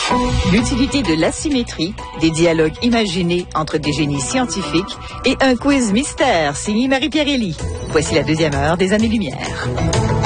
L'utilité de l'asymétrie, des dialogues imaginés entre des génies scientifiques et un quiz mystère signé Marie-Pierre Elie. Voici la deuxième heure des Années-Lumière.